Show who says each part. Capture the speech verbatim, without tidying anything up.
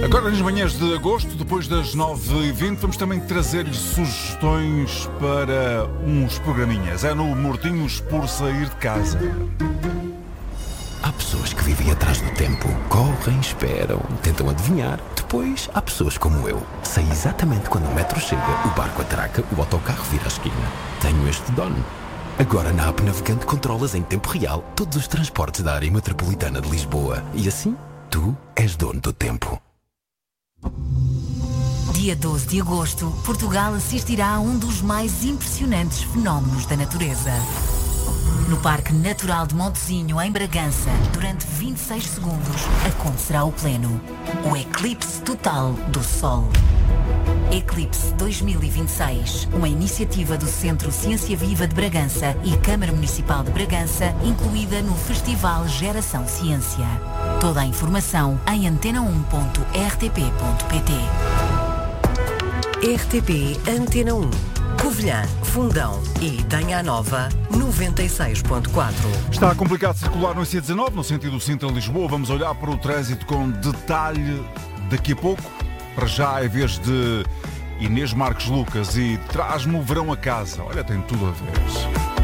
Speaker 1: Agora nas manhãs de agosto, depois das nove e vinte, vamos também trazer-lhe sugestões para uns programinhas. É no Mortinhos por Sair de Casa.
Speaker 2: Há pessoas que vivem atrás do tempo. Correm, esperam, tentam adivinhar. Depois há pessoas como eu. Sei exatamente quando o metro chega, o barco atraca, o autocarro vira a esquina. Tenho este dono. Agora na app Navegante controlas em tempo real todos os transportes da área metropolitana de Lisboa. E assim, tu és dono do tempo.
Speaker 3: Dia doze de agosto, Portugal assistirá a um dos mais impressionantes fenómenos da natureza. No Parque Natural de Montezinho, em Bragança, durante vinte e seis segundos, acontecerá o pleno. O eclipse total do Sol. Eclipse dois mil e vinte e seis, uma iniciativa do Centro Ciência Viva de Bragança e Câmara Municipal de Bragança, incluída no Festival Geração Ciência. Toda a informação em antena um ponto r t p ponto p t.
Speaker 4: R T P Antena um. Covilhã, Fundão e Tanha Nova, noventa e seis ponto quatro.
Speaker 1: Está complicado circular no I C dezanove, no sentido Sintra-Lisboa. Vamos olhar para o trânsito com detalhe daqui a pouco. Para já é vez de Inês Marques Lucas e Traz-me o Verão a Casa. Olha, tem tudo a ver.